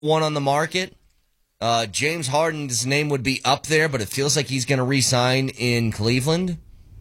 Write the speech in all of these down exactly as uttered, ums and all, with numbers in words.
one on the market. Uh, James Harden's name would be up there, but it feels like he's going to re-sign in Cleveland.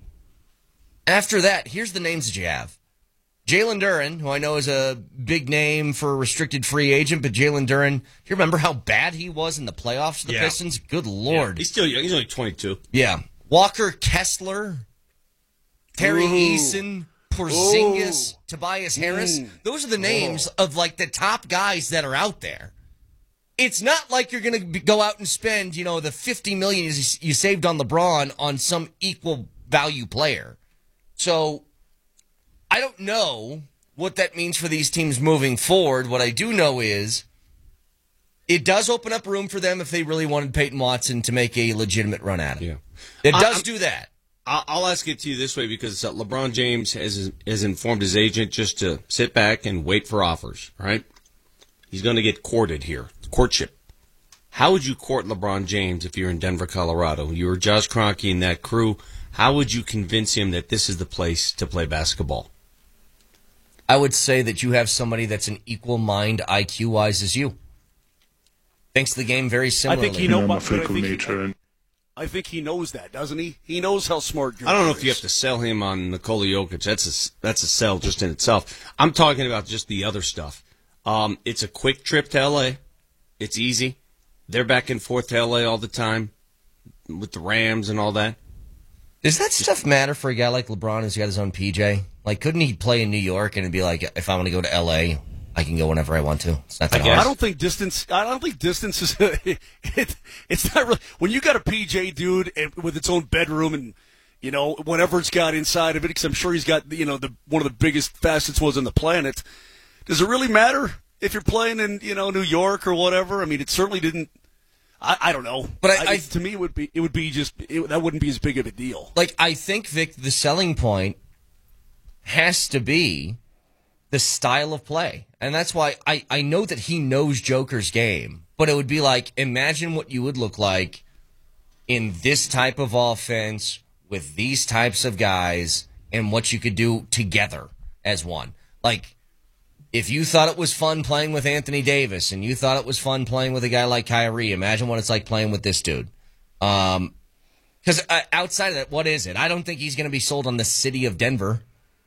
After that, here's the names that you have. Jalen Duren, who I know is a big name for a restricted free agent, but Jalen Duren, you remember how bad he was in the playoffs for the yeah. Pistons? Good Lord. Yeah, he's still young. He's only twenty-two. Yeah. Walker Kessler, Terry Ooh. Eason, Porzingis, Ooh. Tobias Harris. Mm. Those are the names oh. of, like, the top guys that are out there. It's not like you're going to go out and spend, you know, the fifty million dollars you saved on LeBron on some equal value player. So I don't know what that means for these teams moving forward. What I do know is it does open up room for them if they really wanted Peyton Watson to make a legitimate run at it. Yeah. It does I, do that. I'll ask it to you this way because uh, LeBron James has, has informed his agent just to sit back and wait for offers, right? He's going to get courted here. Courtship. How would you court LeBron James if you're in Denver, Colorado? You were Josh Kroenke and that crew. How would you convince him that this is the place to play basketball? I would say that you have somebody that's an equal mind I Q-wise as you. Thinks the game very similarly. I think he knows. I, think he, I think he knows that, doesn't he? He knows how smart. I don't know is. if you have to sell him on Nikola Jokic. That's a that's a sell just in itself. I'm talking about just the other stuff. Um, it's a quick trip to L A. It's easy. They're back and forth to L A all the time with the Rams and all that. Does that stuff matter for a guy like LeBron who's got his own P J? Like, couldn't he play in New York and it'd be like, if I want to go to L A, I can go whenever I want to? It's not that hard. I don't think distance. I don't think distance is. it, it's not really when you got a P J, dude, with its own bedroom and you know whatever it's got inside of it. Because I'm sure he's got you know the one of the biggest, fastest ones on the planet. Does it really matter if you're playing in you know New York or whatever? I mean, it certainly didn't. I, I don't know, but I, I, I, to me, it would be it would be just it, that wouldn't be as big of a deal. Like I think Vic, the selling point has to be the style of play, and that's why I, I know that he knows Joker's game. But it would be like imagine what you would look like in this type of offense with these types of guys, and what you could do together as one. Like. If you thought it was fun playing with Anthony Davis and you thought it was fun playing with a guy like Kyrie, imagine what it's like playing with this dude. Um, because uh, outside of that, what is it? I don't think he's going to be sold on the city of Denver.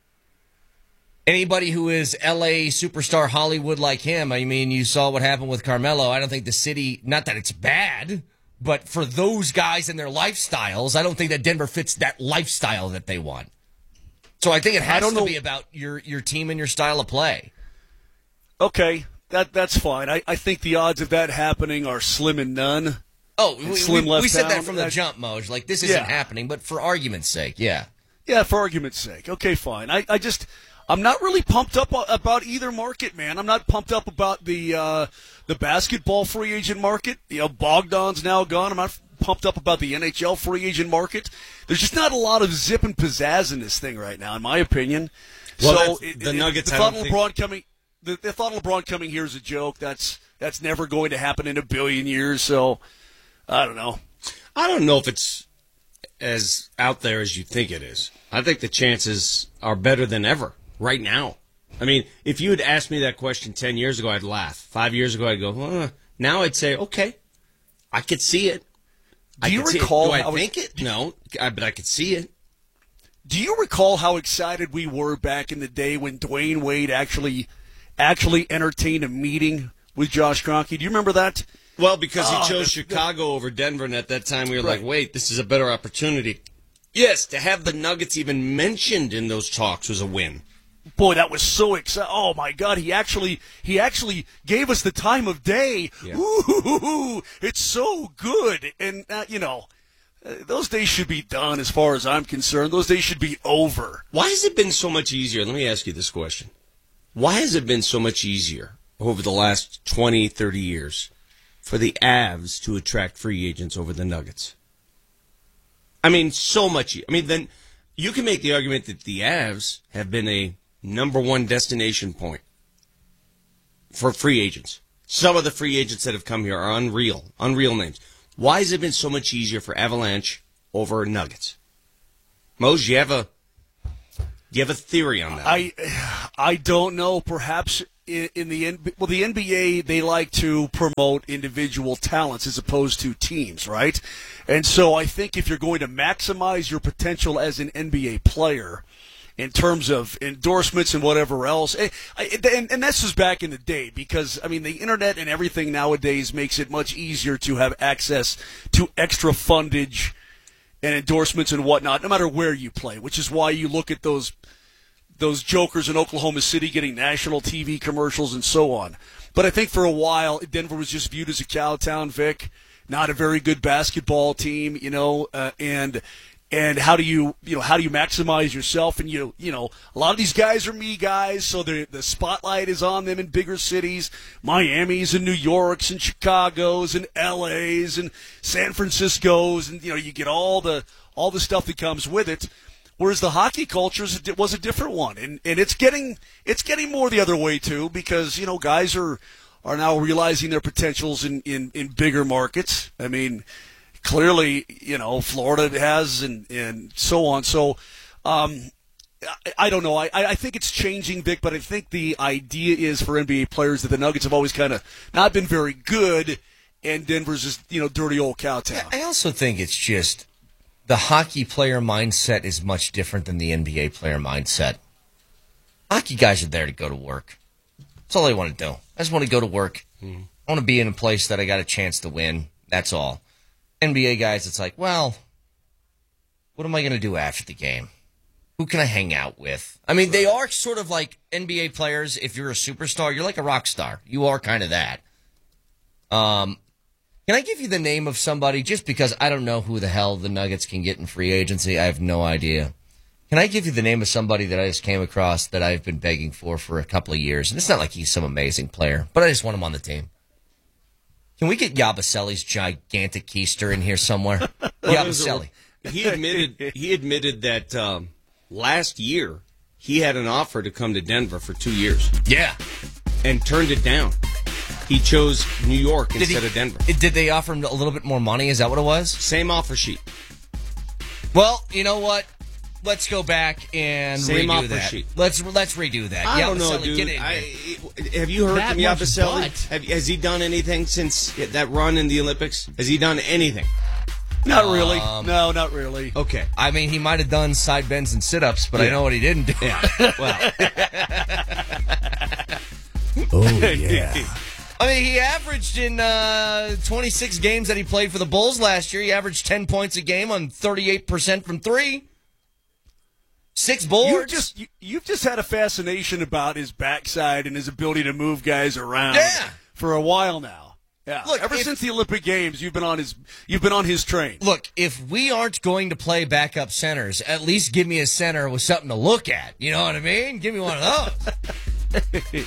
Anybody who is L A superstar Hollywood like him, I mean, you saw what happened with Carmelo. I don't think the city, not that it's bad, but for those guys and their lifestyles, I don't think that Denver fits that lifestyle that they want. So I think it has to know. be about your, your team and your style of play. Okay, that that's fine. I, I think the odds of that happening are slim and none. Oh, we, slim we, left we said down. that from the I, jump, Moj. Like, this isn't yeah. happening, but for argument's sake, yeah. Yeah, for argument's sake. Okay, fine. I, I just, I'm not really pumped up about either market, man. I'm not pumped up about the uh, the basketball free agent market. You know, Bogdan's now gone. I'm not pumped up about the N H L free agent market. There's just not a lot of zip and pizzazz in this thing right now, in my opinion. Well, so it, the it, Nuggets. The thought of LeBron coming. The, the thought of LeBron coming here is a joke. That's that's never going to happen in a billion years. So, I don't know. I don't know if it's as out there as you think it is. I think the chances are better than ever right now. I mean, if you had asked me that question ten years ago, I'd laugh. Five years ago, I'd go, uh. Now I'd say, okay, I could see it. Do I you It. recall? Do I how think it? No, I, but I could see it. Do you recall how excited we were back in the day when Dwayne Wade actually – actually entertained a meeting with Josh Kroenke? Do you remember that? Well, because he oh, chose the, Chicago the, over Denver, and at that time we were right. like, wait, this is a better opportunity. Yes, to have the Nuggets even mentioned in those talks was a win. Boy, that was so exciting. Oh, my God, he actually he actually gave us the time of day. Yeah. Ooh, it's so good. And, uh, you know, uh, those days should be done as far as I'm concerned. Those days should be over. Why has it been so much easier? Let me ask you this question. Why has it been so much easier over the last twenty, thirty years for the Avs to attract free agents over the Nuggets? I mean, so much. I mean, then you can make the argument that the Avs have been a number one destination point for free agents. Some of the free agents that have come here are unreal, unreal names. Why has it been so much easier for Avalanche over Nuggets? Moj, you have a... Do you have a theory on that? I I don't know. Perhaps in, in the N B A, well, the N B A, they like to promote individual talents as opposed to teams, right? And so I think if you're going to maximize your potential as an N B A player in terms of endorsements and whatever else, and, and, and this was back in the day because, I mean, the internet and everything nowadays makes it much easier to have access to extra fundage and endorsements and whatnot, no matter where you play, which is why you look at those those jokers in Oklahoma City getting national T V commercials and so on. But I think for a while, Denver was just viewed as a cow town, Vic, not a very good basketball team, you know, uh, and and how do you, you know, how do you maximize yourself? And, you you know, a lot of these guys are me guys, so the the spotlight is on them in bigger cities, Miami's and New York's and Chicago's and L A's and San Francisco's, and, you know, you get all the all the stuff that comes with it. Whereas the hockey culture was a different one, and and it's getting it's getting more the other way too, because, you know, guys are are now realizing their potentials in, in, in bigger markets. I mean, clearly, you know, Florida has, and, and so on. So, um, I, I don't know. I, I think it's changing, Vic, but I think the idea is for N B A players that the Nuggets have always kind of not been very good, and Denver's just, you know, dirty old cow town. I also think it's just the hockey player mindset is much different than the N B A player mindset. Hockey guys are there to go to work. That's all they want to do. I just want to go to work. Mm. I want to be in a place that I got a chance to win. That's all. N B A guys, it's like, well, what am I going to do after the game? Who can I hang out with? I mean, they are sort of like N B A players. If you're a superstar, you're like a rock star. You are kind of that. Um, can I give you the name of somebody, just because I don't know who the hell the Nuggets can get in free agency? I have no idea. Can I give you the name of somebody that I just came across that I've been begging for for a couple of years? And it's not like he's some amazing player, but I just want him on the team. Can we get Yabusele's gigantic keister in here somewhere? Yabusele. He admitted he admitted that um, last year he had an offer to come to Denver for two years. Yeah. And turned it down. He chose New York did instead he, of Denver. Did they offer him a little bit more money? Is that what it was? Same offer sheet. Well, you know what? Let's go back and Same redo offer that. sheet. Let's let's redo that. I don't Yabusele, know, dude. Get in I, here. have you heard that from Yabusele? Have, has he done anything since that run in the Olympics? Has he done anything? Not really. Um, no, not really. Okay. I mean, he might have done side bends and sit-ups, but Yeah. I know what he didn't do. Yeah. Well. Oh, yeah. I mean, he averaged in uh, twenty-six games that he played for the Bulls last year, he averaged ten points a game on thirty-eight percent from three. Six boards. You've just, you, you've just had a fascination about his backside and his ability to move guys around Yeah. for a while now. Yeah. Look, ever if- since the Olympic Games, you've been on his you've been on his train. Look, if we aren't going to play backup centers, at least give me a center with something to look at. You know what I mean? Give me one of those.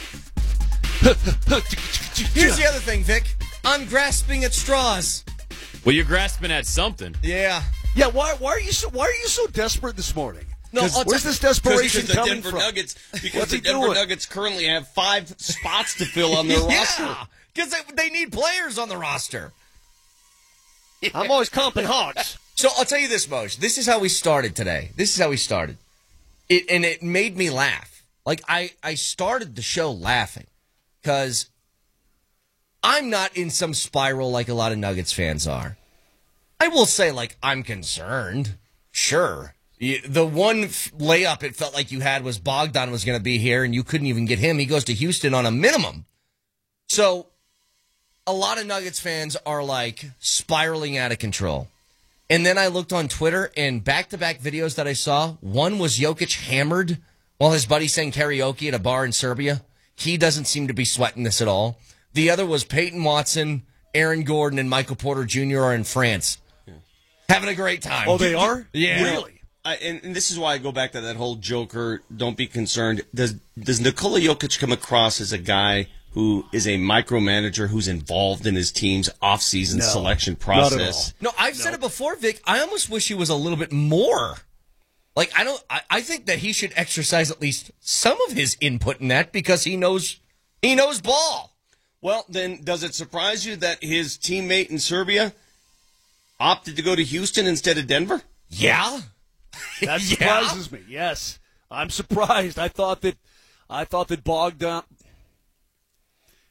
Here's the other thing, Vic. I'm grasping at straws. Well, you're grasping at something. Yeah. Yeah. Why why are you so why are you so desperate this morning? No, I'll Where's tell- this desperation Because the coming Denver from? Nuggets, because What's the he Denver doing? Nuggets currently have five spots to fill on their roster. Yeah, because they, they need players on the roster. I'm always comping hogs. So I'll tell you this, Moj. This is how we started today. This is how we started. It and it made me laugh. Like I, I started the show laughing because I'm not in some spiral like a lot of Nuggets fans are. I will say, like, I'm concerned. Sure. You- The one f- layup it felt like you had was Bogdan was going to be here, and you couldn't even get him. He goes to Houston on a minimum. So a lot of Nuggets fans are, like, spiraling out of control. And then I looked on Twitter, and back-to-back videos that I saw, one was Jokic hammered while his buddy sang karaoke at a bar in Serbia. He doesn't seem to be sweating this at all. The other was Peyton Watson, Aaron Gordon, and Michael Porter Junior are in France. Having a great time. Oh, they are? Yeah. Really? I, and, and this is why I go back to that whole Joker, don't be concerned. Does does Nikola Jokic come across as a guy who is a micromanager who's involved in his team's off-season No, selection not at process? No, I've said it before, Vic. I almost wish he was a little bit more. Like, I don't. I, I think that he should exercise at least some of his input in that because he knows he knows ball. Well, then, does it surprise you that his teammate in Serbia opted to go to Houston instead of Denver? Yeah. That Yeah. surprises me. Yes, I'm surprised. I thought that I thought that Bogdan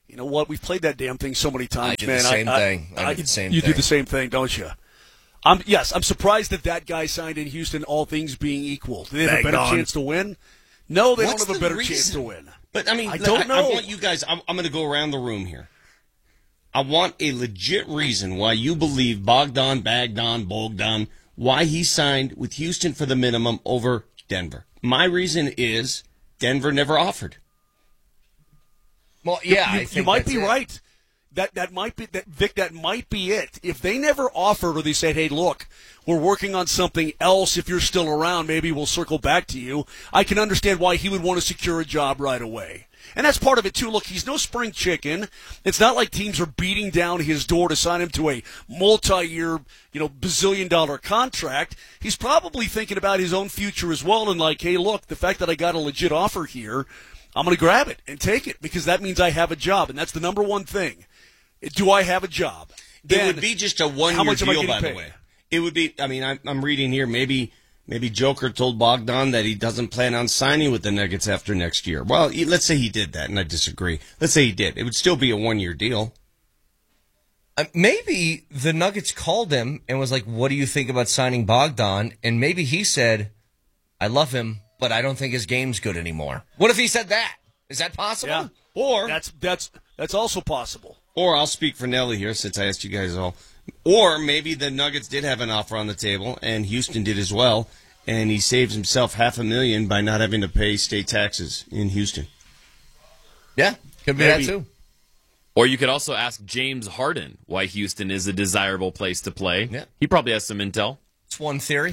You know what? We've played that damn thing so many times, I do man. the same I, thing. I, I do the same you thing. do the same thing, don't you? I'm, yes, I'm surprised that that guy signed in Houston, all things being equal. Do they have Bang a better on. chance to win? No, they What's don't have a the better reason? chance to win. But, I mean, I don't I, I know. want you guys, I'm, I'm going to go around the room here. I want a legit reason why you believe Bogdan, Bagdan, Bogdan, why he signed with Houston for the minimum over Denver. My reason is Denver never offered. Well, yeah, you, I you think might that's be it. right. That that might be that, Vic. That might be it. If they never offered, or they said, "Hey, look, we're working on something else. If you're still around, maybe we'll circle back to you." I can understand why he would want to secure a job right away, and that's part of it too. Look, he's no spring chicken. It's not like teams are beating down his door to sign him to a multi-year, you know, bazillion dollar contract. He's probably thinking about his own future as well, and like, "Hey, look, the fact that I got a legit offer here, I'm going to grab it and take it because that means I have a job, and that's the number one thing." Do I have a job? It Then, would be just a how one-year much am I deal, getting by the paid? way. It would be, I mean, I'm, I'm reading here, maybe maybe Joker told Bogdan that he doesn't plan on signing with the Nuggets after next year. Well, he- let's say he did that, and I disagree. Let's say he did. It would still be a one-year deal. Uh, maybe the Nuggets called him and was like, "What do you think about signing Bogdan?" And maybe he said, "I love him, but I don't think his game's good anymore." What if he said that? Is that possible? Yeah. Or, That's that's that's also possible. or I'll speak for Nelly here since I asked you guys all. Or maybe the Nuggets did have an offer on the table, and Houston did as well, and he saves himself half a million by not having to pay state taxes in Houston. Yeah, could be Maybe. that too. Or you could also ask James Harden why Houston is a desirable place to play. Yeah. He probably has some intel. It's one theory.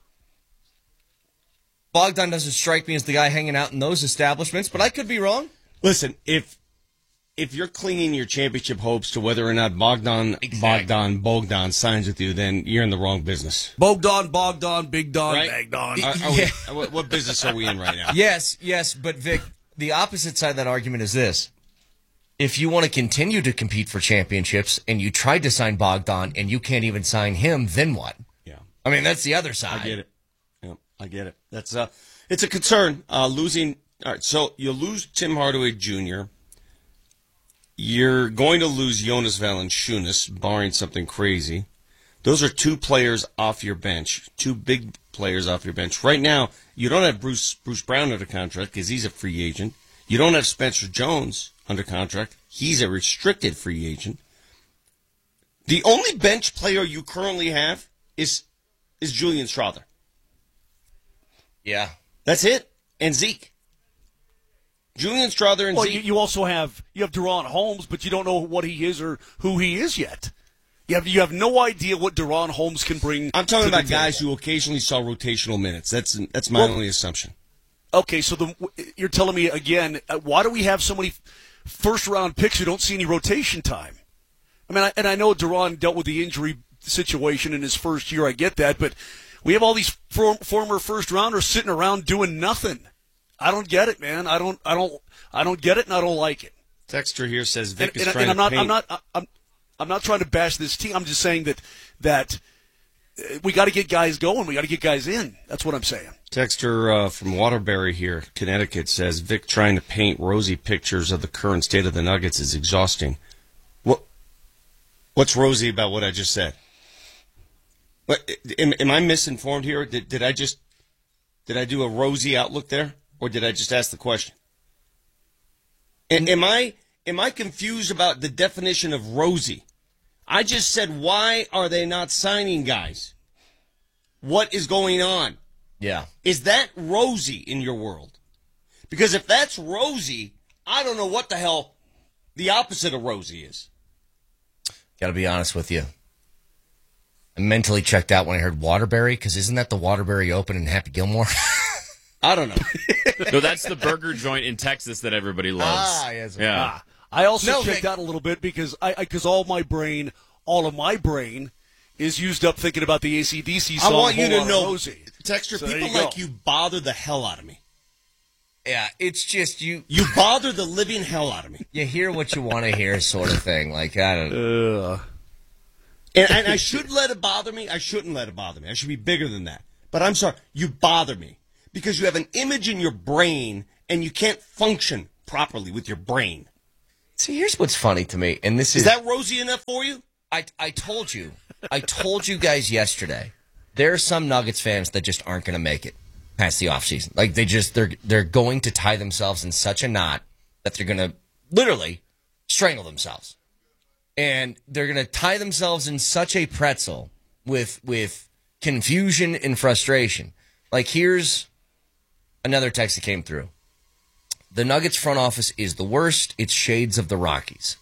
Bogdan doesn't strike me as the guy hanging out in those establishments, but I could be wrong. Listen, if if you're clinging your championship hopes to whether or not Bogdan Exactly. Bogdan Bogdan signs with you, then you're in the wrong business. Bogdan, Bogdan, Big Don, Right. Bag Don. Are, are we, what- what business are we in right now? Yes, yes, but Vic, the opposite side of that argument is this. If you want to continue to compete for championships and you tried to sign Bogdan and you can't even sign him, then what? Yeah, I mean, that's the other side. I get it. Yeah, I get it. That's uh, it's a concern. Uh, losing. All right, so you lose Tim Hardaway Junior You're going to lose Jonas Valanciunas, barring something crazy. Those are two players off your bench, two big players off your bench. Right now, you don't have Bruce Bruce Brown under contract because he's a free agent. You don't have Spencer Jones under contract. He's a restricted free agent. The only bench player you currently have is is Julian Strawther. Yeah. That's it. And Zeke. Julian Strawther and Well, Zeke. you, you also have you have Deron Holmes, but you don't know what he is or who he is yet. You have you have no idea what Deron Holmes can bring. I'm talking to the about guys table. who occasionally saw rotational minutes. That's that's my Well- only assumption. Okay, so the, you're telling me again, uh, why do we have so many first round picks who don't see any rotation time? I mean, I, and I know Deron dealt with the injury situation in his first year. I get that, but we have all these for, former first rounders sitting around doing nothing. I don't get it, man. I don't, I don't, I don't get it, and I don't like it. Texter here says Vic And, is and, trying and I'm to not, paint. I'm not, I'm, I'm not trying to bash this team. I'm just saying that that uh, we got to get guys going. We got to get guys in. That's what I'm saying. Texter uh, from Waterbury here, Connecticut, says Vic trying to paint rosy pictures of the current state of the Nuggets is exhausting. What? What's rosy about what I just said? What, am, am I misinformed here? Did, did I just did I do a rosy outlook there, or did I just ask the question? And am I am I confused about the definition of rosy? I just said, why are they not signing guys? What is going on? Yeah. Is that rosy in your world? Because if that's rosy, I don't know what the hell the opposite of rosy is. Got to be honest with you. I mentally checked out when I heard Waterbury, because isn't that the Waterbury Open in Happy Gilmore? I don't know. No, that's the burger joint in Texas that everybody loves. Ah, yes. Yeah. I also No, checked Vic- out a little bit because I because all my brain, all of my brain, is used up thinking about the A C D C I song. want you Whole to Lotta know, Rosie. Texter, So there people you go. like you bother the hell out of me. Yeah, it's just you. You bother the living hell out of me. You hear what you want to hear, sort of thing. Like I don't. Uh, And, and I should let it bother me. I shouldn't let it bother me. I should be bigger than that. But I'm sorry. You bother me because you have an image in your brain and you can't function properly with your brain. See, here's what's funny to me, and this is... Is that rosy enough for you? I, I told you. I told you guys yesterday. There are some Nuggets fans that just aren't going to make it past the offseason. Like, they just, they're, they're going to tie themselves in such a knot that they're going to literally strangle themselves. And they're going to tie themselves in such a pretzel with with confusion and frustration. Like, here's another text that came through. The Nuggets front office is the worst. It's shades of the Rockies.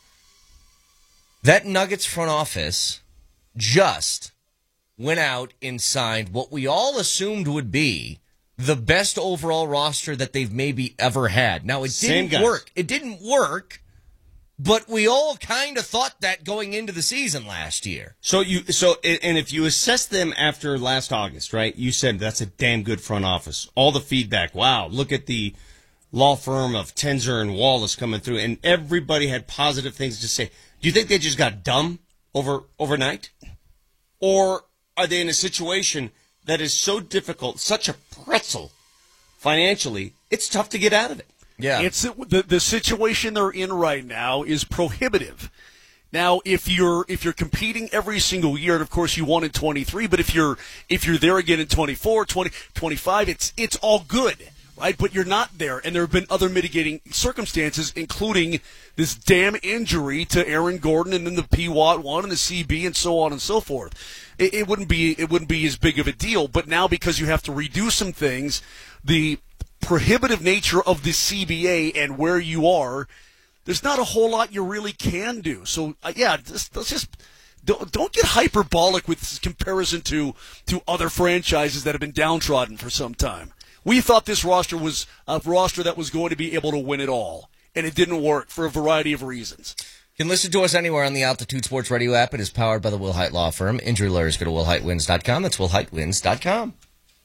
That Nuggets front office just went out and signed what we all assumed would be the best overall roster that they've maybe ever had. Now, it Same didn't guys. work. It didn't work, but we all kind of thought that going into the season last year. So you so and if you assess them after last August, right? You said that's a damn good front office. All the feedback. Wow, look at the law firm of Tenzer and Wallace coming through, and everybody had positive things to say. Do you think they just got dumb over overnight? Or are they in a situation that is so difficult, such a pretzel financially, it's tough to get out of it? Yeah. It's the the situation they're in right now is prohibitive. Now, if you're if you're competing every single year, and of course you won in twenty-three, but if you're if you're there again in twenty-four, twenty, twenty-five, it's it's all good, right? But you're not there, and there have been other mitigating circumstances, including this damn injury to Aaron Gordon, and then the P W A T one and the C B, and so on and so forth. It, it wouldn't be it wouldn't be as big of a deal, but now because you have to redo some things, the prohibitive nature of the C B A and where you are, there's not a whole lot you really can do. So, uh, yeah, just, let's just don't, don't get hyperbolic with this comparison to, to other franchises that have been downtrodden for some time. We thought this roster was a roster that was going to be able to win it all, and it didn't work for a variety of reasons. You can listen to us anywhere on the Altitude Sports Radio app. It is powered by the Will Hite Law Firm. Injury lawyers go to will hite wins dot com. That's will hite wins dot com.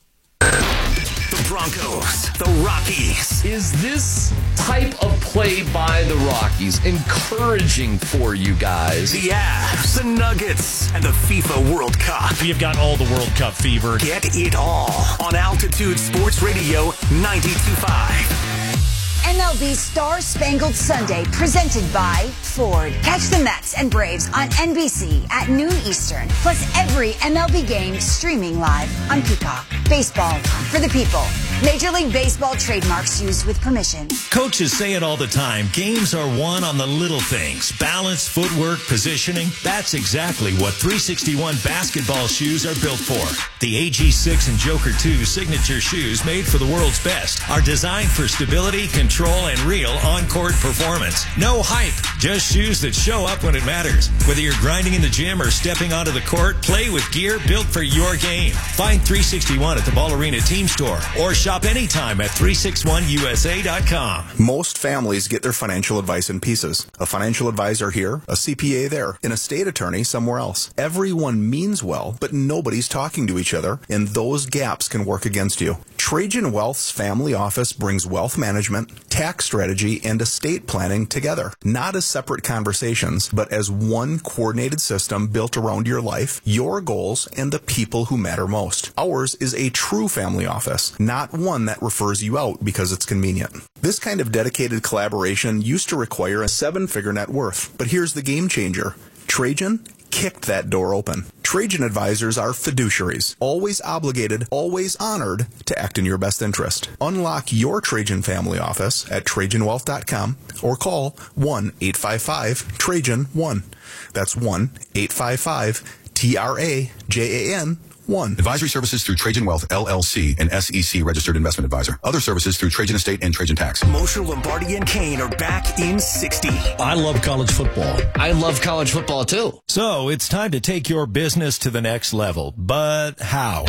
The Broncos, the Rockies. Is this type of play by the Rockies encouraging for you guys? The Avs, the Nuggets, and the FIFA World Cup. We have got all the World Cup fever. Get it all on Altitude Sports Radio ninety-two point five. M L B Star Spangled Sunday, presented by Ford. Catch the Mets and Braves on N B C at noon Eastern. Plus every M L B game streaming live on Peacock. Baseball for the people. Major League Baseball trademarks used with permission. Coaches say it all the time. Games are won on the little things. Balance, footwork, positioning. That's exactly what three sixty-one basketball shoes are built for. The A G six and Joker two signature shoes made for the world's best are designed for stability, control, and real on-court performance. No hype. Just shoes that show up when it matters. Whether you're grinding in the gym or stepping onto the court, play with gear built for your game. Find three sixty-one at the Ball Arena Team Store or shop anytime at three sixty-one U S A dot com. Most families get their financial advice in pieces. A financial advisor here, a C P A there, an estate attorney somewhere else. Everyone means well, but nobody's talking to each other, and those gaps can work against you. Trajan Wealth's family office brings wealth management, tax strategy, and estate planning together. Not as separate conversations, but as one coordinated system built around your life, your goals, and the people who matter most. Ours is a true family office, not one that refers you out because it's convenient. This kind of dedicated collaboration used to require a seven-figure net worth, but here's the game changer. Trajan kicked that door open. Trajan advisors are fiduciaries, always obligated, always honored to act in your best interest. Unlock your Trajan family office at trajan wealth dot com or call one eight five five Trajan one. That's one eight five five T R A J A N one. Advisory services through Trajan Wealth, L L C, an S E C registered investment advisor. Other services through Trajan Estate and Trajan Tax. Mosher, Lombardi, and Kane are back in sixty. I love college football. I love college football too. So it's time to take your business to the next level. But how?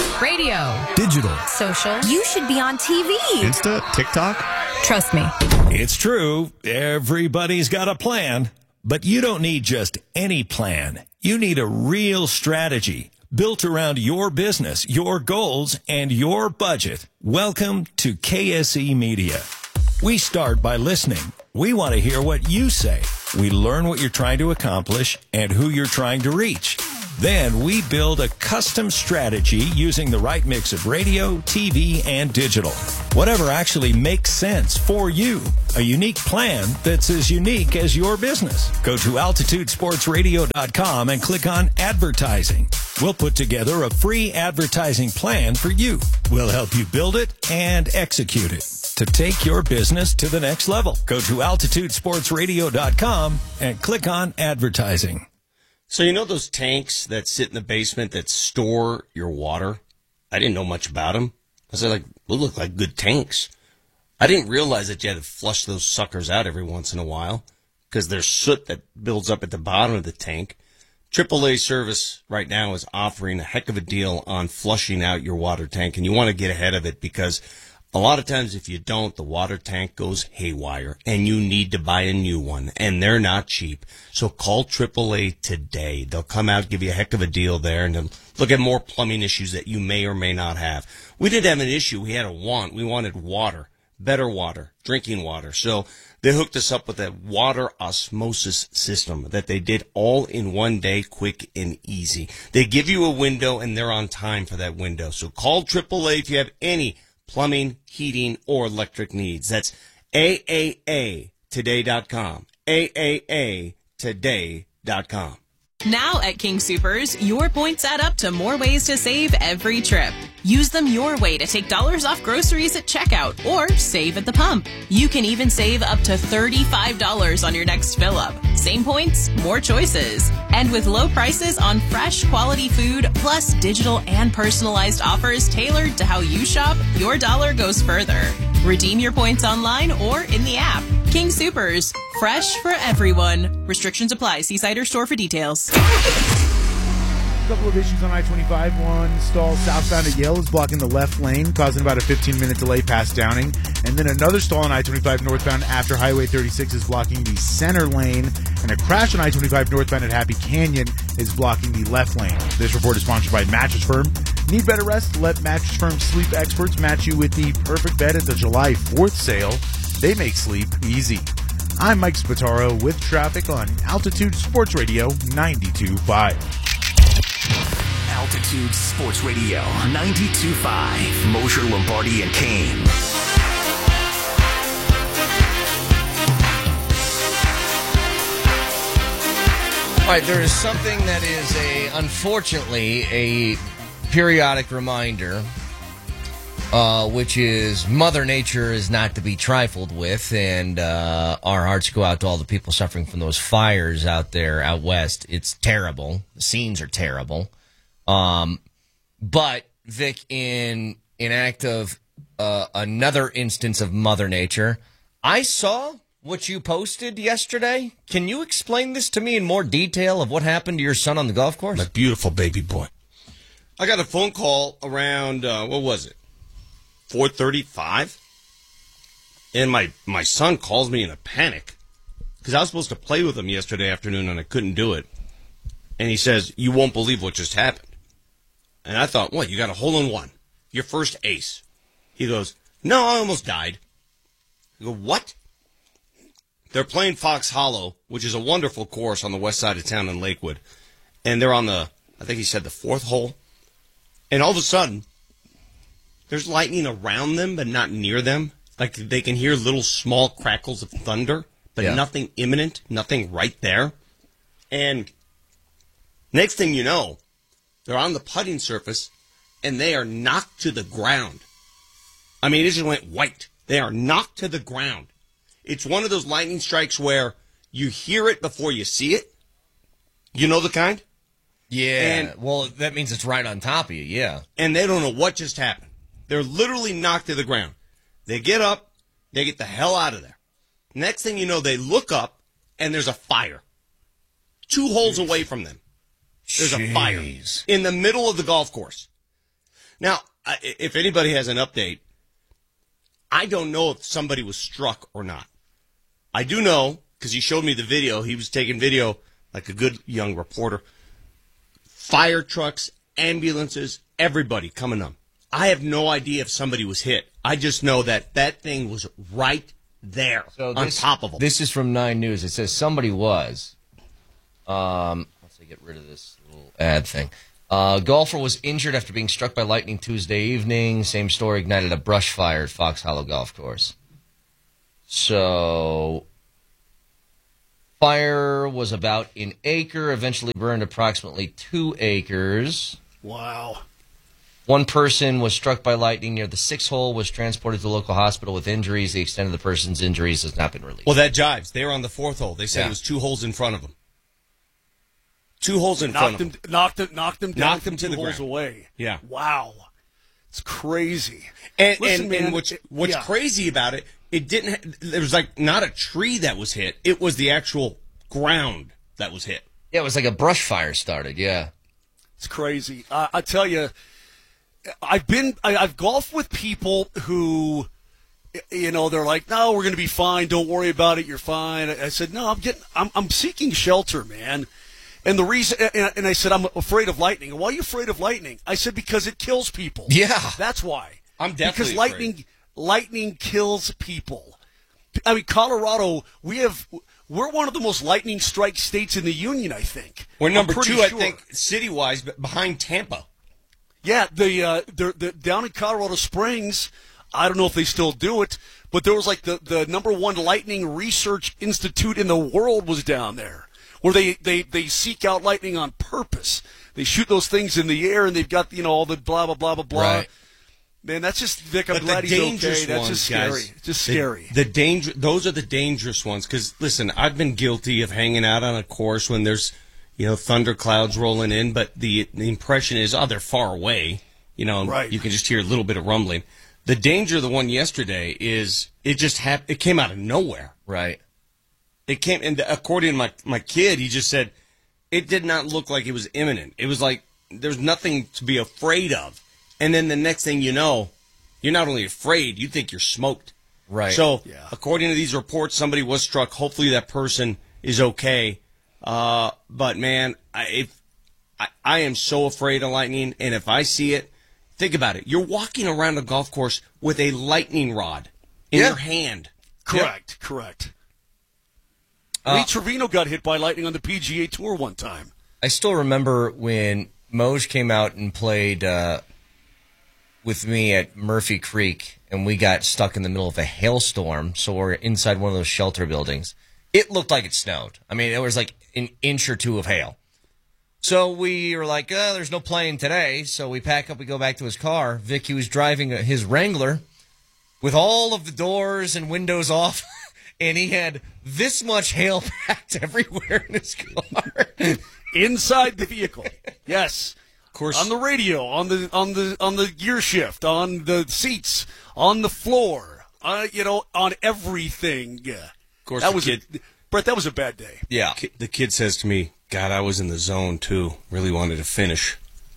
Radio. Digital. Social. You should be on T V. Insta, TikTok. Trust me. It's true. Everybody's got a plan. But you don't need just any plan. You need a real strategy built around your business, your goals, and your budget. Welcome to K S E Media. We start by listening. We want to hear what you say. We learn what you're trying to accomplish and who you're trying to reach. Then we build a custom strategy using the right mix of radio, T V, and digital. Whatever actually makes sense for you. A unique plan that's as unique as your business. Go to altitude sports radio dot com and click on advertising. We'll put together a free advertising plan for you. We'll help you build it and execute it to take your business to the next level. Go to altitude sports radio dot com and click on advertising. So you know those tanks that sit in the basement that store your water? I didn't know much about them. I said, like, they look like good tanks. I didn't realize that you had to flush those suckers out every once in a while because there's soot that builds up at the bottom of the tank. triple A Service right now is offering a heck of a deal on flushing out your water tank, and you want to get ahead of it because a lot of times if you don't, the water tank goes haywire, and you need to buy a new one, and they're not cheap. So call triple A today. They'll come out, give you a heck of a deal there, and they'll look at more plumbing issues that you may or may not have. We didn't have an issue. We had a want. We wanted water, better water, drinking water. So they hooked us up with a water osmosis system that they did all in one day, quick and easy. They give you a window, and they're on time for that window. So call triple A if you have any plumbing, heating, or electric needs. That's A A A today dot com. A A A today dot com. Now at King Soopers, your points add up to more ways to save every trip. Use them your way to take dollars off groceries at checkout or save at the pump. You can even save up to thirty-five dollars on your next fill up. Same points, more choices. And with low prices on fresh quality food, plus digital and personalized offers tailored to how you shop, your dollar goes further. Redeem your points online or in the app. King Soopers, fresh for everyone. Restrictions apply. See site or store for details. A couple of issues on I twenty-five. One stall southbound at Yale is blocking the left lane, causing about a fifteen-minute delay past Downing. And then another stall on I twenty-five northbound after Highway thirty-six is blocking the center lane. And a crash on I twenty-five northbound at Happy Canyon is blocking the left lane. This report is sponsored by Mattress Firm. Need better rest? Let Mattress Firm sleep experts match you with the perfect bed at the July fourth sale. They make sleep easy. I'm Mike Spataro with traffic on Altitude Sports Radio ninety-two point five. Altitude Sports Radio ninety-two point five. Mosher, Lombardi, and Kane. All right, there is something that is a, unfortunately, a periodic reminder, uh, which is Mother Nature is not to be trifled with, and uh, our hearts go out to all the people suffering from those fires out there out west. It's terrible. The scenes are terrible. Um, but, Vic, in an act of uh, another instance of Mother Nature, I saw what you posted yesterday. Can you explain this to me in more detail of what happened to your son on the golf course? My beautiful baby boy. I got a phone call around, uh, what was it, four thirty-five? And my, my son calls me in a panic because I was supposed to play with him yesterday afternoon and I couldn't do it. And he says, "You won't believe what just happened." And I thought, what, you got a hole-in-one? Your first ace. He goes, "No, I almost died." I go, "What?" They're playing Fox Hollow, which is a wonderful course on the west side of town in Lakewood. And they're on the, I think he said the fourth hole. And all of a sudden, there's lightning around them, but not near them. Like they can hear little small crackles of thunder, but Yeah. nothing imminent, nothing right there. And next thing you know, they're on the putting surface, and they are knocked to the ground. I mean, it just went white. They are knocked to the ground. It's one of those lightning strikes where you hear it before you see it. You know the kind? Yeah. And- well, that means it's right on top of you, yeah. And they don't know what just happened. They're literally knocked to the ground. They get up, they get the hell out of there. Next thing you know, they look up, and there's a fire. Two holes away from them. There's a fire Jeez. in the middle of the golf course. Now, I- if anybody has an update, I don't know if somebody was struck or not. I do know, because he showed me the video, he was taking video like a good young reporter. Fire trucks, ambulances, everybody coming up. I have no idea if somebody was hit. I just know that that thing was right there So on this, top of them. This is from Nine News. It says somebody was. Um, once I get rid of this little ad thing. Uh, golfer was injured after being struck by lightning Tuesday evening. Same story, ignited a brush fire at Fox Hollow Golf Course. So, fire was about an acre, eventually burned approximately two acres. Wow. One person was struck by lightning near the sixth hole, was transported to a local hospital with injuries. The extent of the person's injuries has not been released. Well, that jives. They were on the fourth hole. They said Yeah. it was two holes in front of them. Two holes in knocked front him, of them. knocked him, knocked him down, Knocked him to two the holes ground. away. Yeah. Wow, it's crazy. And, Listen, and, man, and what's, it- what's yeah. crazy about it, it didn't. Ha- there was like not a tree that was hit. It was the actual ground that was hit. Yeah, it was like a brush fire started. Yeah, It's crazy. Uh, I tell you, I've been, I, I've golfed with people who, you know, they're like, "No, we're going to be fine. Don't worry about it. You're fine." I said, "No, I'm getting, I'm, I'm seeking shelter, man." And the reason, and I said, I'm afraid of lightning. Why are you afraid of lightning? I said, because it kills people. Yeah. That's why. I'm definitely Because lightning, afraid. lightning kills people. I mean, Colorado, we have, we're one of the most lightning strike states in the union, I think. We're number I'm pretty two, sure. I think, city-wise, but behind Tampa. Yeah, the, uh, the, the down in Colorado Springs, I don't know if they still do it, but there was like the, the number one lightning research institute in the world was down there. Where they, they, they seek out lightning on purpose. They shoot those things in the air, and they've got, you know, all the blah, blah, blah, blah, blah. Right. Man, that's just, Vic, I'm But glad the he's dangerous okay. That's ones, just scary. guys, It's just the- scary. The danger, those are the dangerous ones. Because listen, I've been guilty of hanging out on a course when there's, you know, thunder clouds rolling in, but the the impression is, oh, they're far away. You know, and Right. you can just hear a little bit of rumbling. The danger of the one yesterday is it just hap- It came out of nowhere. right. It came, and according to my my kid, he just said it did not look like it was imminent. It was like there's nothing to be afraid of. And then the next thing you know, you're not only afraid, you think you're smoked. Right. So, Yeah. according to these reports, somebody was struck. Hopefully, that person is okay. Uh, but man, I, if I, I am so afraid of lightning, and if I see it, think about it. You're walking around a golf course with a lightning rod in Yeah. your hand. Correct, correct. Uh, Lee Trevino got hit by lightning on the P G A Tour one time. I still remember when Moj came out and played uh, with me at Murphy Creek, and we got stuck in the middle of a hailstorm, so we're inside one of those shelter buildings. It looked like it snowed. I mean, it was like an inch or two of hail. So we were like, oh, there's no playing today, so we pack up, we go back to his car. Vicky was driving his Wrangler with all of the doors and windows off, and he had this much hail packed everywhere in his car. Inside the vehicle. Yes. Of course, On the radio, on the on the on the gear shift, on the seats, on the floor, uh, you know, on everything. of course, That the was kid, a, Brett. That was a bad day. Yeah. ki- the kid says to me, "God, I was in the zone too. Really wanted to finish."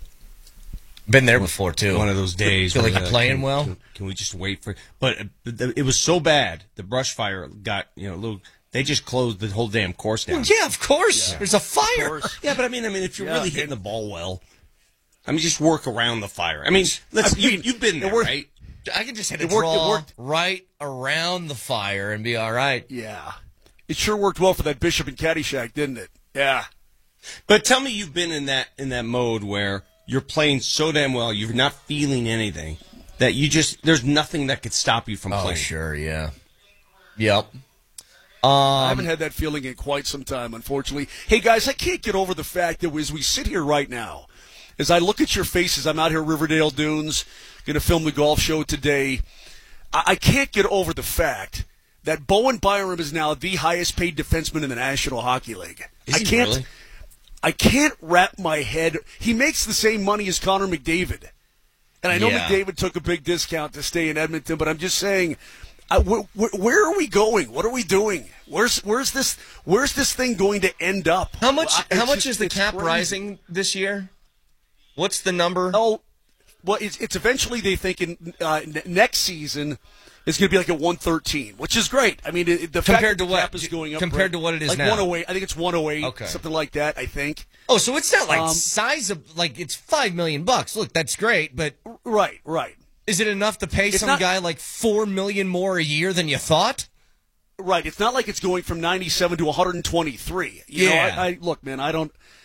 Been there before, too. One of those days. Feel where like you're you're playing can, well? Can, can we just wait for? But uh, it was so bad. The brush fire got you know. Little, they just closed the whole damn course down. Well, yeah, of course. There's a fire. Yeah, but I mean, I mean, if you're Yeah, really hitting and- the ball well, I mean, just work around the fire. I mean, let's. I you, mean, you've been it there, worked- right? I can just hit a It worked- it draw worked. right around the fire and be all right. Yeah. It sure worked well for that Bishop and Caddyshack, didn't it? Yeah. But tell me, you've been in that in that mode where you're playing so damn well, you're not feeling anything, that you just there's nothing that could stop you from Oh, playing. sure, yeah. Yep. I Um, haven't had that feeling in quite some time, unfortunately. Hey, guys, I can't get over the fact that as we sit here right now, as I look at your faces, I'm out here at Riverdale Dunes, going to film the golf show today. I, I can't get over the fact that Bowen Byram is now the highest paid defenseman in the National Hockey League. Is I he can't. really? I can't wrap my head. He makes the same money as Connor McDavid. And I know Yeah. McDavid took a big discount to stay in Edmonton, but I'm just saying, I, wh- wh- where are we going? What are we doing? Where's where's this where's this thing going to end up? how much? I- it's How much just- is the it's cap crazy. rising this year? What's the number? Oh, well, it's, it's eventually they think in uh, n- next season it's going to be like a one thirteen, which is great. I mean, it, the fact Compared that to the what? cap is going up Compared right? to what it is like now? one oh eight. I think it's one oh eight, Okay. something like that. I think. Oh, so it's not like Um, size of like it's five million bucks. Look, that's great, but Right, right. is it enough to pay It's some not- guy like four million more a year than you thought? Right. It's not like it's going from ninety-seven to one twenty-three. You Yeah. know, I, I look, man, I don't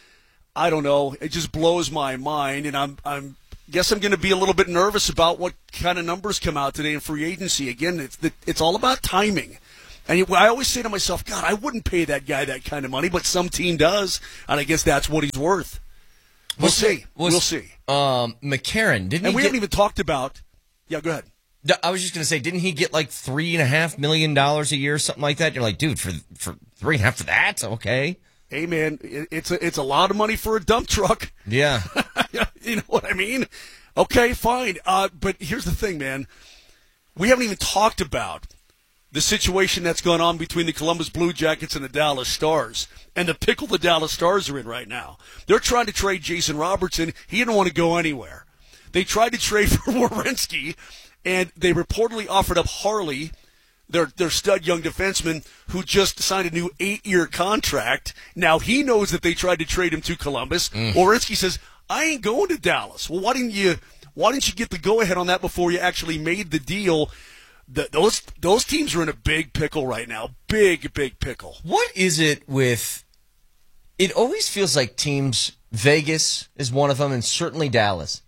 I don't know. It just blows my mind, and I'm I'm guess I'm going to be a little bit nervous about what kind of numbers come out today in free agency. Again, it's it's all about timing. And I always say to myself, God, I wouldn't pay that guy that kind of money, but some team does, and I guess that's what he's worth. We'll, we'll see. Was, we'll see. Um, McCarron, didn't and he we get, haven't even talked about – yeah, go ahead. I was just going to say, didn't he get like three and a half million dollars a year, something like that? You're like, dude, for for three and a half for that, okay. Hey man, it, it's a it's a lot of money for a dump truck. Yeah, you know what I mean. Okay, fine. Uh, but here's the thing, man. We haven't even talked about the situation that's going on between the Columbus Blue Jackets and the Dallas Stars, and the pickle the Dallas Stars are in right now. They're trying to trade Jason Robertson. He didn't want to go anywhere. They tried to trade for Werenski. And they reportedly offered up Harley, their their stud young defenseman, who just signed a new eight-year contract. Now he knows that they tried to trade him to Columbus. Mm. Werenski says, "I ain't going to Dallas." Well, why didn't you? Why didn't you get the go-ahead on that before you actually made the deal? The, those those teams are in a big pickle right now. Big, big pickle. What is it with? It always feels like teams. Vegas is one of them, and certainly Dallas.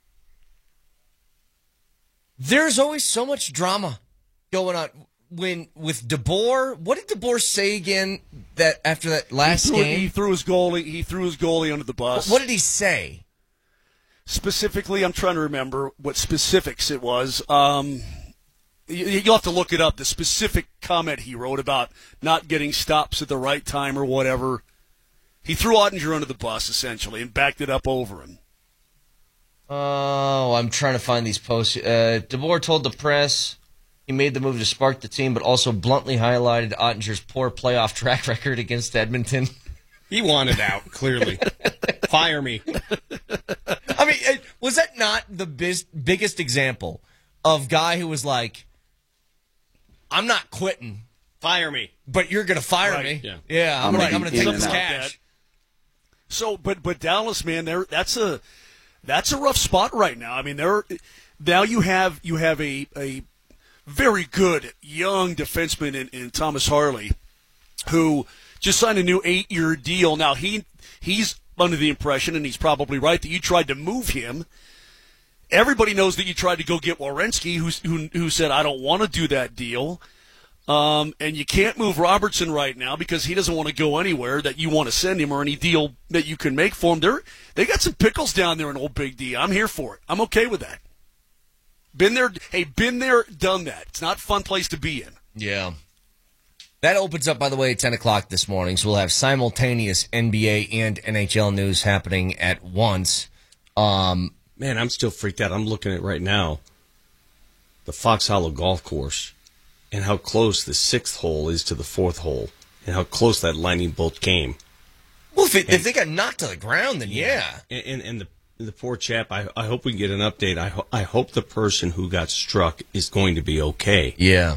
There's always so much drama going on when with DeBoer. What did DeBoer say again? That after that last he threw, game, he threw his goalie. He threw his goalie under the bus. What did he say specifically? I'm trying to remember what specifics it was. Um, you, you'll have to look it up. The specific comment he wrote about not getting stops at the right time or whatever. He threw Ottinger under the bus essentially and backed it up over him. Oh, I'm trying to find these posts. Uh, DeBoer told the press he made the move to spark the team, but also bluntly highlighted Ottinger's poor playoff track record against Edmonton. He wanted out, clearly. Fire me. I mean, was that not the biz- biggest example of guy who was like, I'm not quitting. Fire me. But you're going to fire right. me. Yeah, yeah I'm right. going to take this cash. So, but but Dallas, man, there that's a that's a rough spot right now. I mean, there now you have you have a a very good young defenseman in, in Thomas Harley, who just signed a new eight-year deal. Now he he's under the impression, and he's probably right, that you tried to move him. Everybody knows that you tried to go get Werenski, who who, who said, I don't want to do that deal. Um, and you can't move Robertson right now because he doesn't want to go anywhere that you want to send him or any deal that you can make for him. They're, they got some pickles down there in Old Big D. I'm here for it. I'm okay with that. Been there. Hey, been there, done that. It's not a fun place to be in. Yeah. That opens up, by the way, at ten o'clock this morning, so we'll have simultaneous N B A and N H L news happening at once. Um, Man, I'm still freaked out. I'm looking at right now the Fox Hollow Golf Course and how close the sixth hole is to the fourth hole and how close that lightning bolt came. Well, if, it, and, if they got knocked to the ground, then yeah. And, and, and the the poor chap, I, I hope we get an update. I, ho- I hope the person who got struck is going to be okay. Yeah.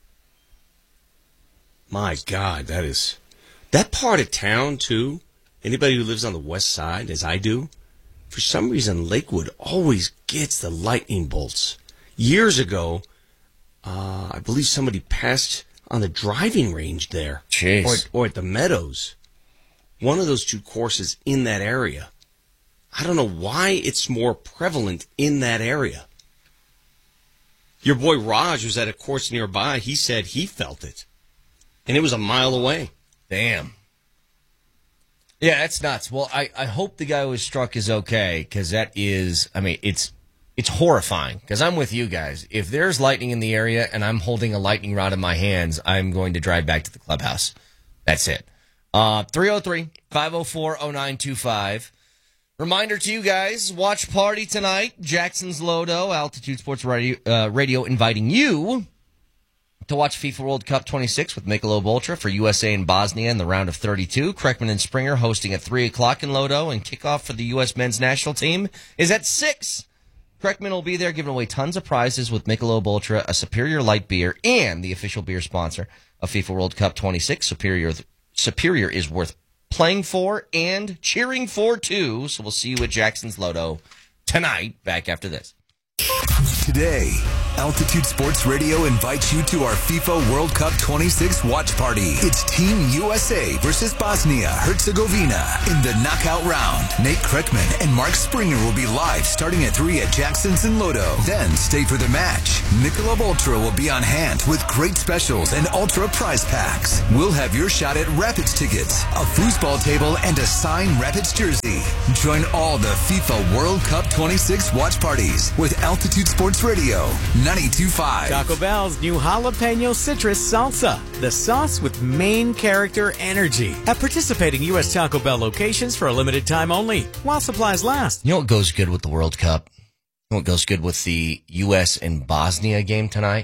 My God, that is... That part of town, too, anybody who lives on the west side, as I do, for some reason, Lakewood always gets the lightning bolts. Years ago, uh, I believe somebody passed on the driving range there. Jeez. Or, or at the Meadows. One of those two courses in that area. I don't know why it's more prevalent in that area. Your boy Raj was at a course nearby. He said he felt it. And it was a mile away. Damn. Yeah, that's nuts. Well, I, I hope the guy who was struck is okay, because that is, I mean, it's it's horrifying, because I'm with you guys. If there's lightning in the area and I'm holding a lightning rod in my hands, I'm going to drive back to the clubhouse. That's it. Uh, three oh three, five oh four, oh nine two five. Reminder to you guys, watch party tonight. Jackson's Lodo, Altitude Sports Radio, uh, Radio inviting you to watch FIFA World Cup twenty-six with Michelob Ultra for U S A and Bosnia in the round of thirty-two. Kreckman and Springer hosting at three o'clock in Lodo, and kickoff for the U S men's national team is at six. Kreckman will be there giving away tons of prizes with Michelob Ultra, a superior light beer, and the official beer sponsor of FIFA World Cup twenty-six. Superior, Superior is worth playing for and cheering for, too. So we'll see you at Jackson's Lodo tonight, back after this. Today Altitude Sports Radio invites you to our FIFA World Cup twenty-six watch party. It's Team U S A versus Bosnia-Herzegovina in the knockout round. Nate Kreckman and Mark Springer will be live starting at three at Jackson's in Lodo. Then stay for the match. Michelob Ultra will be on hand with great specials and Ultra prize packs. We'll have your shot at Rapids tickets, a foosball table, and a signed Rapids jersey. Join all the FIFA World Cup twenty-six watch parties with Altitude Sports Radio ninety-two point five. Taco Bell's new jalapeno citrus salsa, the sauce with main character energy. At participating U S Taco Bell locations for a limited time only, while supplies last. You know what goes good with the World Cup? You know what goes good with the U S and Bosnia game tonight?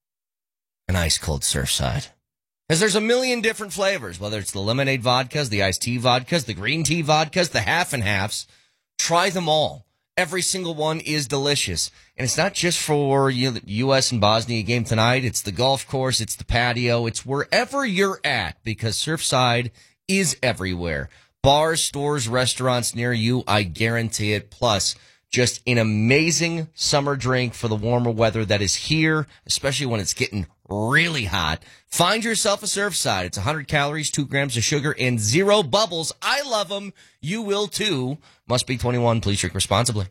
An ice cold Surfside. Because there's a million different flavors, whether it's the lemonade vodkas, the iced tea vodkas, the green tea vodkas, the half and halves. Try them all. Every single one is delicious. And it's not just for you know, the U S and Bosnia game tonight. It's the golf course. It's the patio. It's wherever you're at, because Surfside is everywhere. Bars, stores, restaurants near you, I guarantee it. Plus, just an amazing summer drink for the warmer weather that is here, especially when it's getting really hot. Find yourself a Surfside. It's one hundred calories, two grams of sugar, and zero bubbles. I love them. You will too. Must be twenty-one. Please drink responsibly.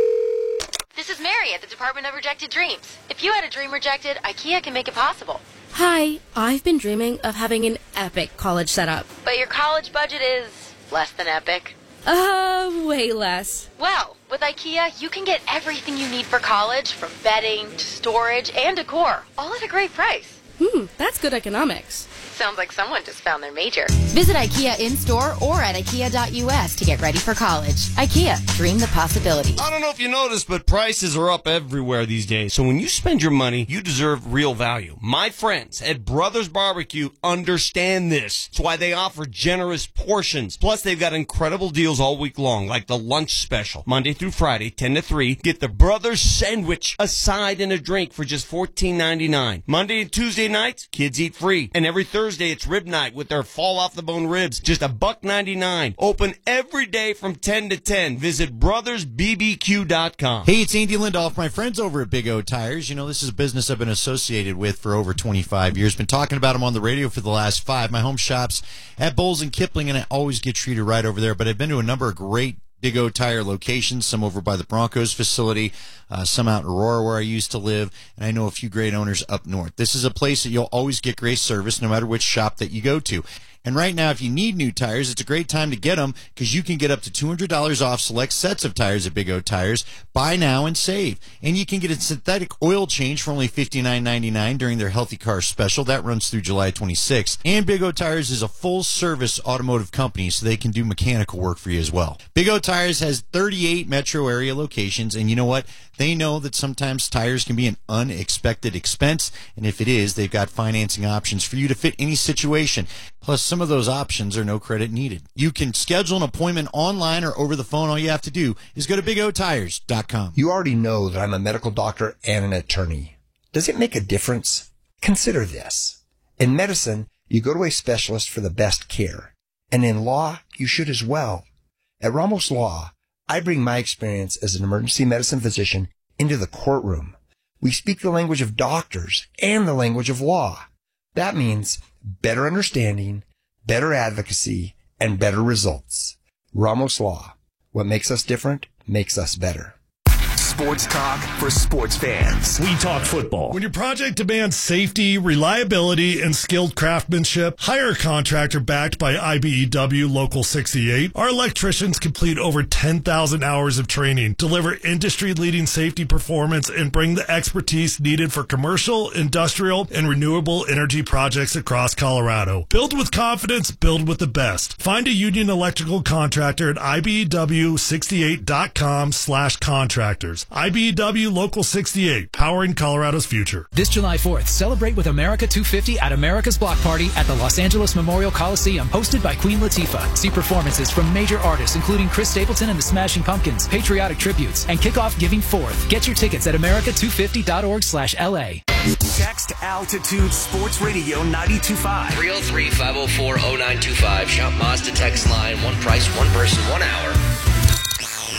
This is Mary at the Department of Rejected Dreams. If you had a dream rejected, IKEA can make it possible. Hi, I've been dreaming of having an epic college setup. But your college budget is less than epic. Uh, way less. Well, with IKEA, you can get everything you need for college, from bedding to storage and decor, all at a great price. Hmm, that's good economics. Sounds like someone just found their major. Visit IKEA in-store or at ikea dot u s to get ready for college. IKEA, dream the possibilities. I don't know if you noticed, but prices are up everywhere these days. So when you spend your money, you deserve real value. My friends at Brothers Barbecue understand this. That's why they offer generous portions. Plus, they've got incredible deals all week long, like the lunch special. Monday through Friday, ten to three. Get the Brothers Sandwich, a side and a drink for just fourteen ninety-nine. Monday and Tuesday nights, kids eat free. And every Thursday, it's rib night with their fall off the bone ribs. Just a buck ninety-nine. Open every day from ten to ten. Visit brothers b b q dot com. Hey, it's Andy Lindoff. My friends over at Big O Tires. You know, this is a business I've been associated with for over twenty-five years. Been talking about them on the radio for the last five. My home shop's at Bowles and Kipling, and I always get treated right over there. But I've been to a number of great Big O Tire locations, some over by the Broncos facility, uh, some out in Aurora where I used to live, and I know a few great owners up north. This is a place that you'll always get great service no matter which shop that you go to. And right now, if you need new tires, it's a great time to get them because you can get up to two hundred dollars off select sets of tires at Big O Tires. Buy now and save. And you can get a synthetic oil change for only fifty-nine ninety-nine during their Healthy Car Special. That runs through July twenty-sixth. And Big O Tires is a full-service automotive company, so they can do mechanical work for you as well. Big O Tires has thirty-eight metro area locations, and you know what? They know that sometimes tires can be an unexpected expense, and if it is, they've got financing options for you to fit any situation. Plus, some of those options are no credit needed. You can schedule an appointment online or over the phone. All you have to do is go to big o tires dot com. You already know that I'm a medical doctor and an attorney. Does it make a difference? Consider this. In medicine, you go to a specialist for the best care. And in law, you should as well. At Ramos Law, I bring my experience as an emergency medicine physician into the courtroom. We speak the language of doctors and the language of law. That means better understanding, better advocacy, and better results. Ramos Law. What makes us different makes us better. Sports talk for sports fans. We talk football. When your project demands safety, reliability, and skilled craftsmanship, hire a contractor backed by I B E W Local sixty-eight. Our electricians complete over ten thousand hours of training, deliver industry-leading safety performance, and bring the expertise needed for commercial, industrial, and renewable energy projects across Colorado. Build with confidence, build with the best. Find a union electrical contractor at I B E W sixty-eight dot com slash contractors. I B E W Local sixty-eight, powering Colorado's future. This July fourth, celebrate with America two fifty at America's Block Party at the Los Angeles Memorial Coliseum, hosted by Queen Latifah. See performances from major artists including Chris Stapleton and the Smashing Pumpkins, patriotic tributes, and kick off Giving Fourth. Get your tickets at america two fifty dot org slash L A. Text Altitude Sports Radio ninety-two point five. three oh three, five oh four, oh nine two five. Shop Mazda text line. One price, one person, one hour.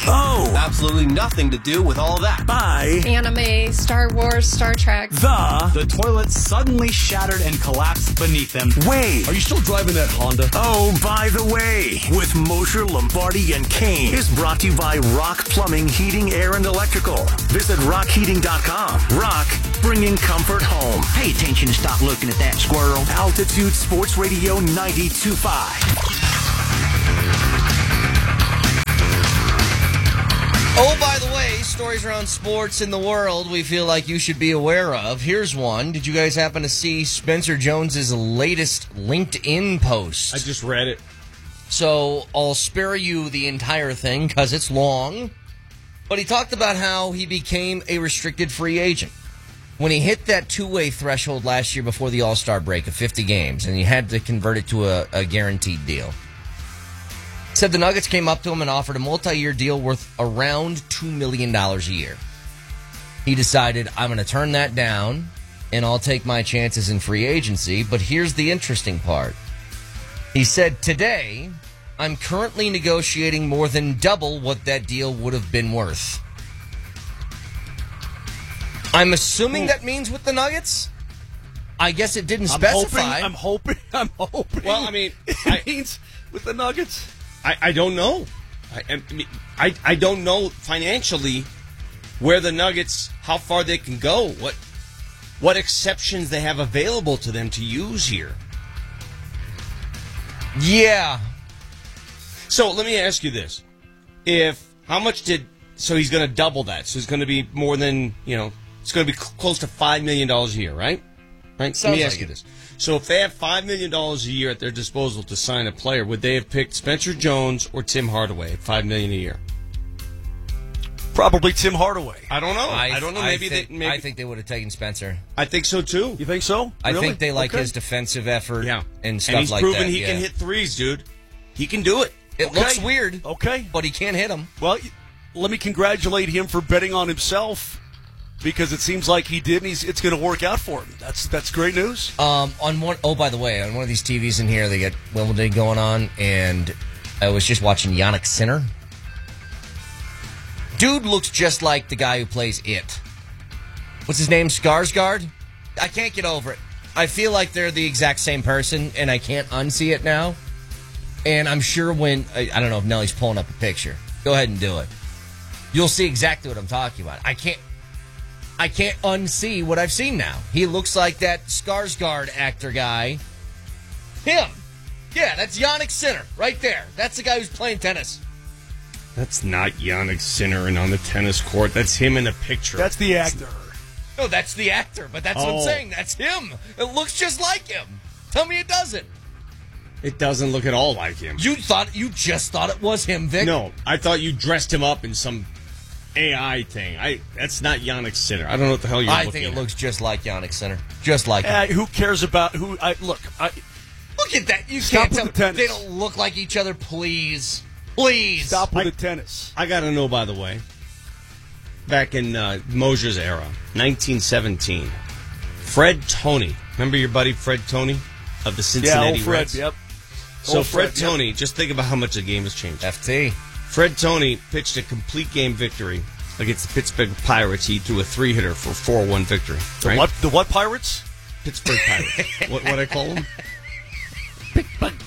Oh, absolutely nothing to do with all that. By anime, Star Wars, Star Trek. The The toilet suddenly shattered and collapsed beneath them. Way. Are you still driving that Honda? Oh, by the way, with Mosher, Lombardi, and Kane is brought to you by Rock Plumbing, Heating, Air, and Electrical. Visit rock heating dot com. Rock, bringing comfort home. Pay attention and stop looking at that squirrel. Altitude Sports Radio ninety-two point five. Oh, by the way, stories around sports in the world we feel like you should be aware of. Here's one. Did you guys happen to see Spencer Jones's latest LinkedIn post? I just read it. So I'll spare you the entire thing because it's long. But he talked about how he became a restricted free agent. When he hit that two-way threshold last year before the All-Star break of fifty games, and he had to convert it to a, a guaranteed deal. Said the Nuggets came up to him and offered a multi-year deal worth around two million dollars a year. He decided, I'm going to turn that down, and I'll take my chances in free agency. But here's the interesting part. He said, today, I'm currently negotiating more than double what that deal would have been worth. I'm assuming that means with the Nuggets? I guess it didn't I'm specify. Hoping, I'm hoping. I'm hoping. Well, I mean, it I, means with the Nuggets. I, I don't know. I, I mean, I I don't know financially where the Nuggets, how far they can go, what what exceptions they have available to them to use here. Yeah. So let me ask you this: If how much did so he's going to double that? So it's going to be more than you know. It's going to be cl- close to five million dollars a year, right? Right. Sounds let me ask like you it. this: So if they have five million dollars a year at their disposal to sign a player, would they have picked Spencer Jones or Tim Hardaway at five million dollars a year? Probably Tim Hardaway. I don't know. I, I don't know. I Maybe think, they. Maybe, I think they would have taken Spencer. I think so too. You think so? I Really? think they like Okay. his defensive effort Yeah, and stuff and he's like proven that. he yeah. can hit threes, dude. He can do it. It Okay. looks weird, Okay. but he can't hit them. Well, let me congratulate him for betting on himself because it seems like he did, and he's, it's going to work out for him. That's that's great news. Um, on one, oh, by the way, on one of these T Vs in here, they got Wimbledon going on, and I was just watching Yannick Sinner. Dude looks just like the guy who plays It. What's his name? Skarsgård? I can't get over it. I feel like they're the exact same person, and I can't unsee it now. And I'm sure when, I, I don't know if Nelly's pulling up a picture. Go ahead and do it. You'll see exactly what I'm talking about. I can't, I can't unsee what I've seen now. He looks like that Skarsgård actor guy. Him. Yeah, that's Yannick Sinner right there. That's the guy who's playing tennis. That's not Yannick Sinner and on the tennis court. That's him in a picture. That's the actor. No, that's the actor, but that's what I'm Oh. saying. That's him. It looks just like him. Tell me it doesn't. It doesn't look at all like him. You thought you just thought it was him, Vic? No, I thought you dressed him up in some A I thing. I that's not Yannick Sinner. I don't know what the hell you're I looking think it at. looks just like Yannick Sinner. Just like him. Uh, who cares about who? I Look, I, Look at that. You Stop can't with tell. the tennis. They don't look like each other, please. Please. stop with I- the tennis. I got to know, by the way, back in uh, Mosier's era, nineteen seventeen, Fred Toney. Remember your buddy Fred Toney of the Yeah, Cincinnati old Fred. Reds? Yep. So Old Fred, Fred, yep. Toney, just think about how much the game has changed. F T. Fred Toney pitched a complete game victory against the Pittsburgh Pirates. He threw a three-hitter for a four one victory. The Right? what? The what Pirates? Pittsburgh Pirates. what what I call them? Big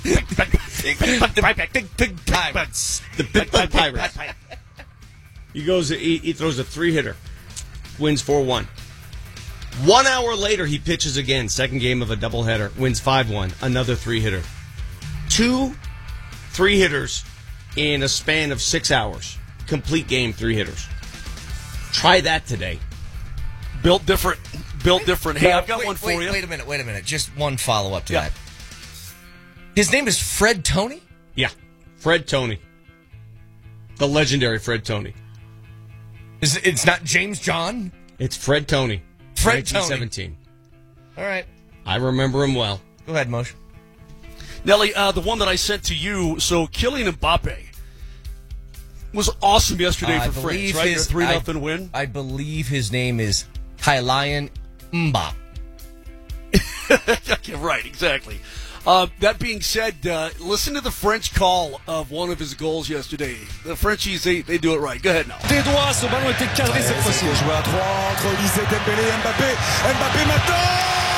big pirates. The Pittsburgh Pirates. He goes. He, he throws a three-hitter, wins four one. One hour later, he pitches again. Second game of a doubleheader, wins five one. Another three-hitter. Two three-hitters in a span of six hours. Complete game three-hitters. Try that today. Built different. Built different. Hey, Now, I've got wait, one for wait, you. Wait a minute. Wait a minute. Just one follow-up to Yeah. that. His name is Fred Toney? Yeah, Fred Toney, the legendary Fred Toney. Is it- It's not James John? It's Fred Toney. Fred Toney. nineteen seventeen. All right. I remember him well. Go ahead, Moshe. Nelly, uh, the one that I sent to you. So Kylian Mbappe was awesome yesterday Uh, I for believe France, right? his- A three I- nothing win. I believe his name is Kylian Mbappe. Yeah, right, exactly. Uh, that being said, uh, listen to the French call of one of his goals yesterday. The Frenchies, they, they do it right. Go ahead now. Des droits, ce ballon était cadré cette fois-ci. Joué à trois entre Olysée, Dembélé et Mbappé. Mbappé maintenant.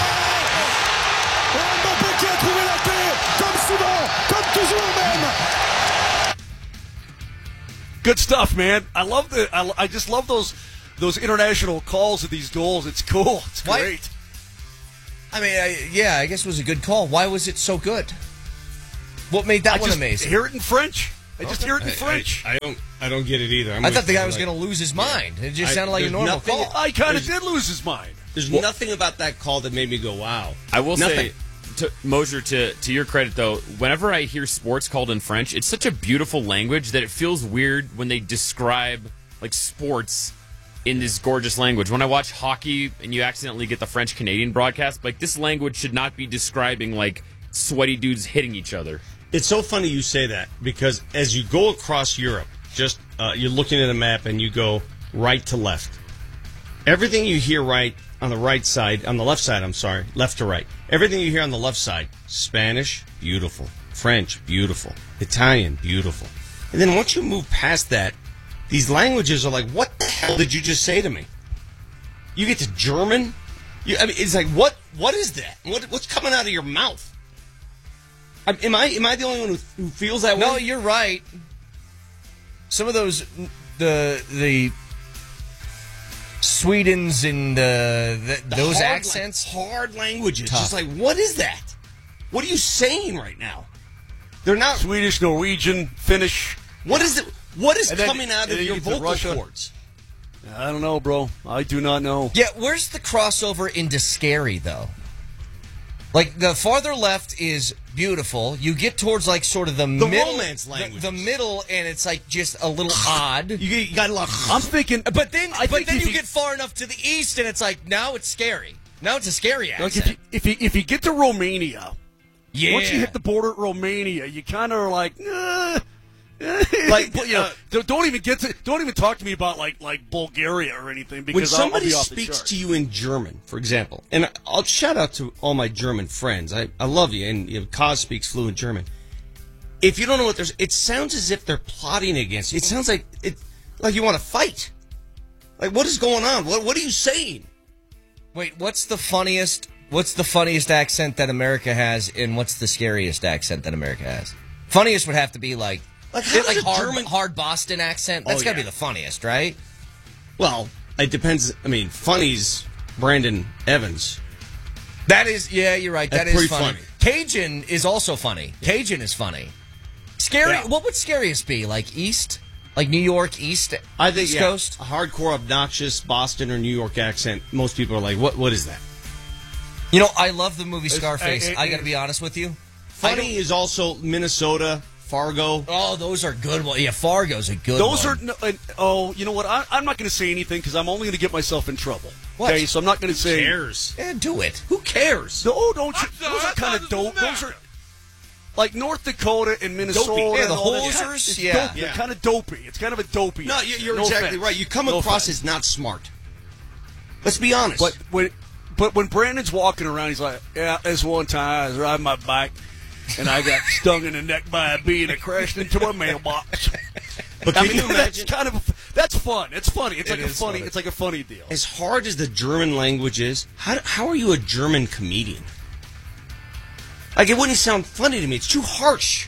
Mbappé qui a trouvé la paix, comme souvent, comme toujours même. Good stuff, man. I love the. I, I just love those those international calls of these goals. It's cool. It's Why? great. I mean, I, yeah, I guess it was a good call. Why was it so good? What made that I one just amazing? hear it in French. I just hear it in I, French. I, I don't. I don't get it either. I'm I with thought the you. guy was Like, going to lose his mind. It just I- sounded like a there's normal nothing- call. I kind of There's- did lose his mind. There's nothing about that call that made me go, "Wow." I will Nothing. say, to, Mosier, to to your credit though, whenever I hear sports called in French, it's such a beautiful language that it feels weird when they describe like sports in this gorgeous language. When I watch hockey and you accidentally get the French Canadian broadcast, like this language should not be describing like sweaty dudes hitting each other. It's so funny you say that because as you go across Europe, just uh, you're looking at a map and you go right to left. Everything you hear right on the right side, on the left side, I'm sorry, left to right. Everything you hear on the left side, Spanish, beautiful. French, beautiful. Italian, beautiful. And then once you move past that, these languages are like, what the hell did you just say to me? You get to German? You, I mean, it's like, what? What is that? What, what's coming out of your mouth? I, am I am I the only one who, who feels that No, way? you're right. Some of those, the the Swedens and the, the, The those hard, accents, like, hard languages. Tough. Just like, what is that? What are you saying right now? They're not Swedish, Norwegian, Finnish. What is it? What is And then- coming out and of then you your get to vocal Russia. cords? I don't know, bro. I do not know. Yeah, where's the crossover into scary though? Like the farther left is beautiful. You get towards like sort of the, The middle, romance the, language. the middle, and it's like just a little odd. You, you got a lot. I'm thinking, But then, I but think then if you you- get far enough to the east, and it's like now it's scary. Now it's a scary Like accent. if you, if you if you get to Romania, yeah, once you hit the border at Romania, you kind of are like, uh, Like, you know, uh, don't, don't even get to don't even talk to me about like like Bulgaria or anything When because I'll, I'll somebody be off the speaks chart. to you in German, for example, and I'll shout out to all my German friends. I, I love you, and you know, Kaz speaks fluent German. If you don't know what there's, it sounds as if they're plotting against you. It sounds like it, like you want to fight. Like, what is going on? What What are you saying? Wait, what's the funniest? What's the funniest accent that America has, and what's the scariest accent that America has? Funniest would have to be like, Like, how like does a hard, German- hard Boston accent. That's Oh, got to yeah. be the funniest, right? Well, it depends. I mean, funny's Brandon Evans. That is, yeah, you're right. That's That is pretty funny. funny. Cajun is also funny. Cajun is funny. Scary. Yeah. What would scariest be? Like East, like New York East, I think East yeah, Coast. a hardcore, obnoxious Boston or New York accent. Most people are like, "What? What is that?" You know, I love the movie It's- Scarface. I- I- I, got to be honest with you. I Funny don't- is also Minnesota, Fargo. Oh, those are good ones. Yeah, Fargo's a good Those one. are no, and, oh, you know what? I, I'm not going to say anything because I'm only going to get myself in trouble. What? Okay, so I'm not going to say. cares? Yeah, do it. Who cares? No, don't you? Those are kind of dope. Those are like North Dakota and Minnesota. Dopey. Yeah, and the all that. Hosers, It's yeah. dopey. Yeah. They're kind of dopey. It's kind of a dopey. No, you're, you're No exactly offense. right. You come No across offense. as not smart. Let's be honest. But when, but when Brandon's walking around, he's like, "Yeah, this one time I was riding my bike, and I got stung in the neck by a bee, and it crashed into a mailbox." But I can mean, you that's imagine? kind of that's fun. It's funny. It's It like a is funny. funny. It's like a funny deal. As hard as the German language is, how how are you a German comedian? Like, it wouldn't sound funny to me. It's too harsh.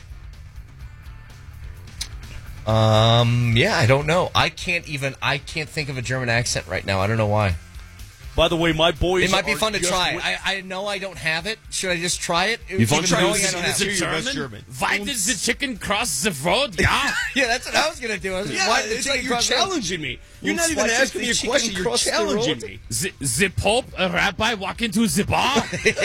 Um, yeah, I don't know. I can't even. I can't think of a German accent right now. I don't know why. By the way, my boys. It might be are fun to just try. wi- I, I know I don't have it. Should I just try it? You want to Even knowing use I it don't in have the it. German? German? Why did the chicken cross the road? Yeah. Yeah, that's what I was gonna do. I was like, Yeah, why did the it's chicken like you're cross the road? challenging me. You're Well, not even why did asking the me a chicken question. You're cross the challenging road? me. The, the Pope, a rabbi, walk into the bar.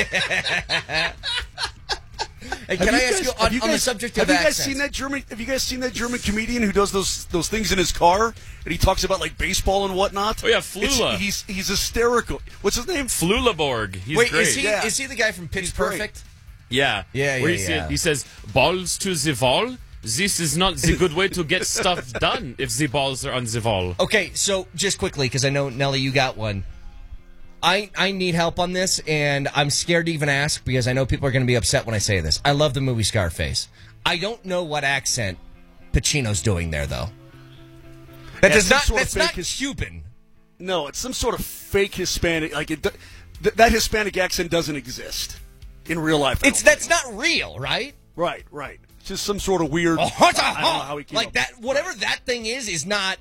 Hey, can Have I you ask guys- you have on, you on the guys- subject have of you guys accents? seen that German? Have you guys seen that German comedian who does those those things in his car and he talks about like baseball and whatnot? Oh, yeah, It's- Flula. He's he's hysterical. What's his name? Flulaborg. He's Wait, great. is he Yeah. is he the guy from Pitch He's great. Perfect? Yeah. Yeah, Where yeah, he, yeah. Said, he says, balls to the wall. This is not the good way to get stuff done if the balls are on the wall. Okay, so just quickly, because I know Nelly, you got one. I, I need help on this, and I'm scared to even ask because I know people are going to be upset when I say this. I love the movie Scarface. I don't know what accent Pacino's doing there, though. That does not. That's not his, Cuban. No, it's some sort of fake Hispanic. Like it, th- that Hispanic accent doesn't exist in real life. It's that's think. not real, right? Right, right. It's just some sort of weird. Oh, I don't know how he came like up that. With. Whatever that thing is, is not.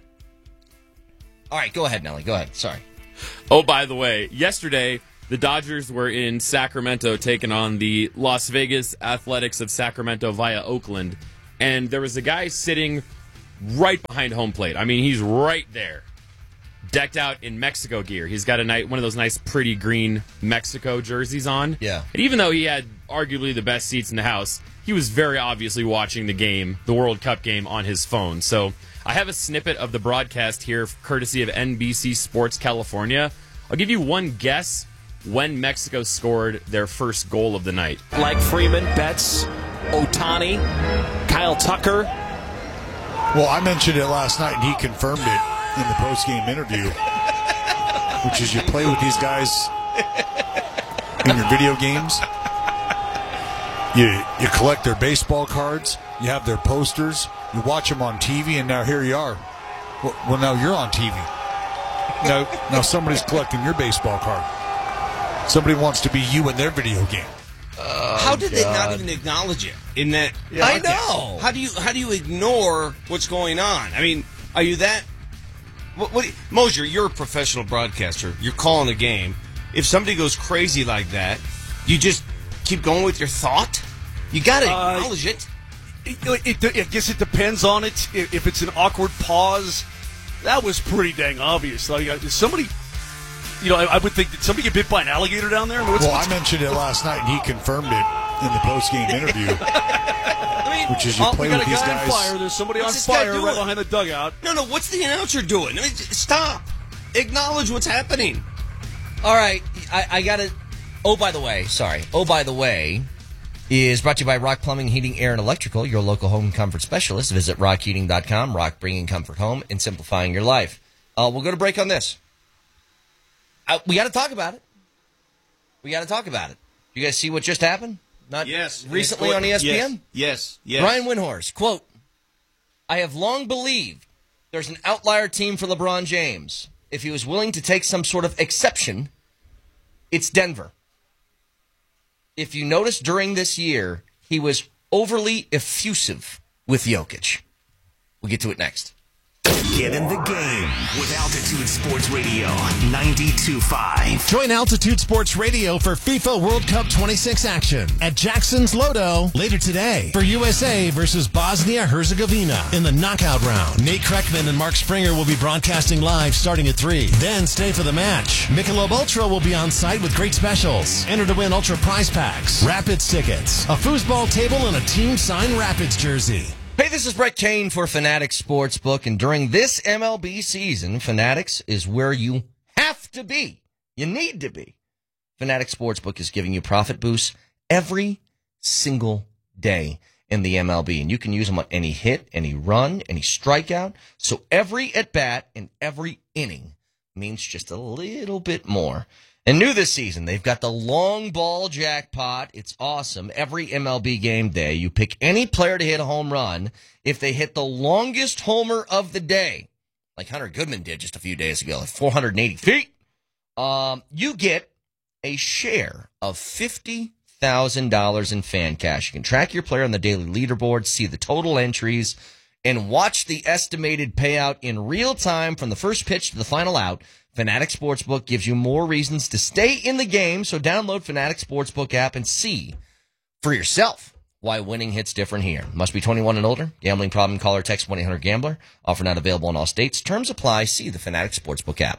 All right, go ahead, Nelly. Go ahead. Sorry. Oh, by the way, yesterday the Dodgers were in Sacramento taking on the Las Vegas Athletics of Sacramento via Oakland, and there was a guy sitting right behind home plate. I mean, he's right there, decked out in Mexico gear. He's got a night one of those nice, pretty green Mexico jerseys on. Yeah. And even though he had arguably the best seats in the house, he was very obviously watching the game, the World Cup game, on his phone. So I have a snippet of the broadcast here, courtesy of N B C Sports California. I'll give you one guess when Mexico scored their first goal of the night. Like Freeman, Betts, Ohtani, Kyle Tucker. Well, I mentioned it last night, and he confirmed it in the post-game interview, which is you play with these guys in your video games. You you collect their baseball cards. You have their posters. You watch them on T V, and now here you are. Well, well now you're on T V. Now, now somebody's collecting your baseball card. Somebody wants to be you in their video game. Oh, how did God. they not even acknowledge it in that? Yeah, I know. How do you how do you ignore what's going on? I mean, are you that? What, what Mosier, you're a professional broadcaster. You're calling a game. If somebody goes crazy like that, you just keep going with your thought. You got to uh, acknowledge it. It, it, it. I guess it depends on it. If it's an awkward pause, that was pretty dang obvious. Like, is somebody. You know, I, I would think, did somebody get bit by an alligator down there? I mean, what's, well, what's, I mentioned it last night, and he confirmed it in the post-game interview. I mean, which is you oh, play we got with a these guy guys. On fire. There's somebody what's on fire right behind the dugout. No, no. What's the announcer doing? I mean, stop. Acknowledge what's happening. All right, I, I got to. Oh, by the way, sorry. Oh, by the way, is brought to you by Rock Plumbing, Heating, Air, and Electrical, your local home comfort specialist. Visit rock heating dot com. Rock, bringing comfort home and simplifying your life. Uh, we'll go to break on this. Uh, we got to talk about it. We got to talk about it. You guys see what just happened? Not yes. recently yes. on E S P N? Yes. Yes. Yes. Brian Windhorst, quote, I have long believed there's an outlier team for LeBron James. If he was willing to take some sort of exception, it's Denver. If you notice during this year, he was overly effusive with Jokic. We'll get to it next. Get in the game with Altitude Sports Radio ninety-two point five. Join Altitude Sports Radio for FIFA World Cup twenty-six action at Jackson's Lodo later today for U S A versus Bosnia-Herzegovina in the knockout round. Nate Kreckman and Mark Springer will be broadcasting live starting at three. Then stay for the match. Michelob Ultra will be on site with great specials. Enter to win Ultra prize packs, Rapids tickets, a foosball table, and a team signed Rapids jersey. Hey, this is Brett Kane for Fanatics Sportsbook, and during this M L B season, Fanatics is where you have to be. You need to be. Fanatics Sportsbook is giving you profit boosts every single day in the M L B, and you can use them on any hit, any run, any strikeout. So every at-bat and every inning means just a little bit more. And new this season, they've got the long ball jackpot. It's awesome. Every M L B game day, you pick any player to hit a home run. If they hit the longest homer of the day, like Hunter Goodman did just a few days ago, at four hundred eighty feet, um, you get a share of fifty thousand dollars in fan cash. You can track your player on the daily leaderboard, see the total entries, and watch the estimated payout in real time from the first pitch to the final out. Fanatics Sportsbook gives you more reasons to stay in the game, so download Fanatics Sportsbook app and see for yourself why winning hits different here. Must be twenty-one and older. Gambling problem, call or text one eight hundred gambler. Offer not available in all states. Terms apply. See the Fanatics Sportsbook app.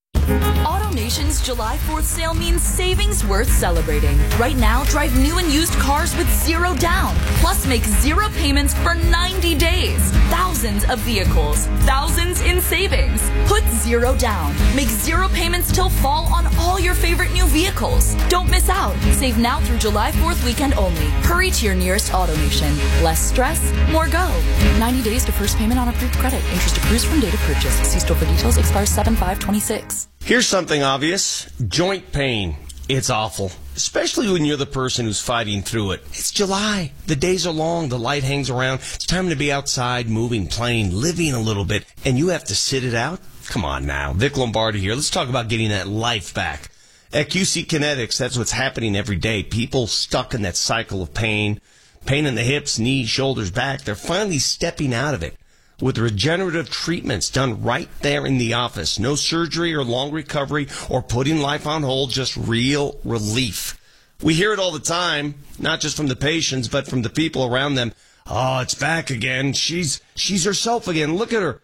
AutoNation's July fourth sale means savings worth celebrating. Right now, drive new and used cars with zero down. Plus, make zero payments for ninety days. Thousands of vehicles. Thousands in savings. Put zero down. Make zero payments till fall on all your favorite new vehicles. Don't miss out. Save now through July fourth weekend only. Hurry to your nearest AutoNation. Less stress, more go. ninety days to first payment on approved credit. Interest accrues from date of purchase. See store for details. Expires seven five twenty-six. Here's something obvious. Joint pain. It's awful, especially when you're the person who's fighting through it. It's July. The days are long. The light hangs around. It's time to be outside, moving, playing, living a little bit, and you have to sit it out? Come on now. Vic Lombardi here. Let's talk about getting that life back. At Q C Kinetics, that's what's happening every day. People stuck in that cycle of pain, pain in the hips, knees, shoulders, back. They're finally stepping out of it with regenerative treatments done right there in the office. No surgery or long recovery or putting life on hold, just real relief. We hear it all the time, not just from the patients, but from the people around them. Oh, it's back again. She's she's herself again. Look at her.